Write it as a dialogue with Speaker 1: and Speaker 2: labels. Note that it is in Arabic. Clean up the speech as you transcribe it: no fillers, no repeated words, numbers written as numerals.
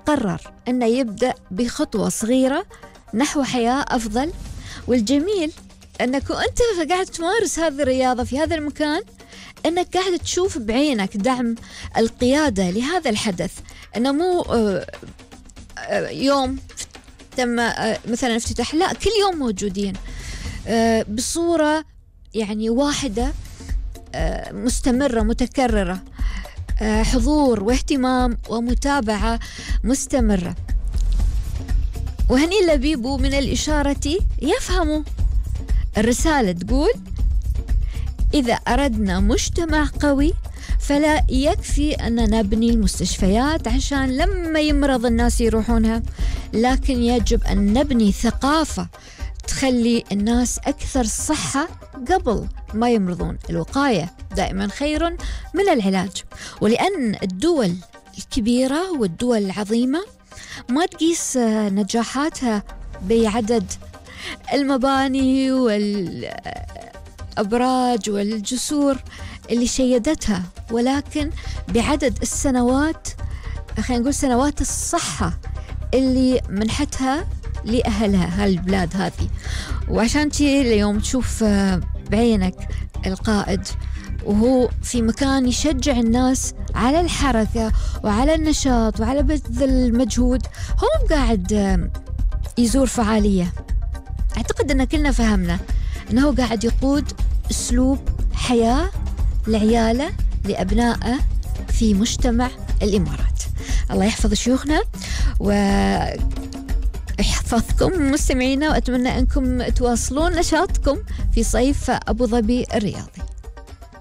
Speaker 1: قرر أنه يبدأ بخطوة صغيرة نحو حياة أفضل. والجميل أنك وأنت قاعد تمارس هذه الرياضة في هذا المكان أنك قاعد تشوف بعينك دعم القيادة لهذا الحدث، أنه مو يوم تم مثلا افتتاح، لا، كل يوم موجودين بصورة يعني واحدة مستمرة متكررة، حضور واهتمام ومتابعة مستمرة. وهني لبيبو من الإشارة يفهم الرسالة، تقول: إذا أردنا مجتمع قوي فلا يكفي أن نبني المستشفيات عشان لما يمرض الناس يروحونها، لكن يجب أن نبني ثقافة تخلي الناس أكثر صحة قبل ما يمرضون. الوقاية دائما خير من العلاج. ولأن الدول الكبيرة والدول العظيمة ما تقيس نجاحاتها بعدد المباني والأبراج والجسور اللي شيدتها، ولكن بعدد السنوات، خلينا نقول سنوات الصحة اللي منحتها لأهلها هالبلاد هذه. وعشان تي اليوم تشوف بعينك القائد وهو في مكان يشجع الناس على الحركة وعلى النشاط وعلى بذل المجهود، هو قاعد يزور فعالية. أعتقد أن كلنا فهمنا أنه قاعد يقود أسلوب حياة لعياله لأبنائه في مجتمع الإمارات. الله يحفظ شيوخنا ويحفظكم مستمعينا، وأتمنى أنكم تواصلون نشاطكم في صيف أبو ظبي الرياضي.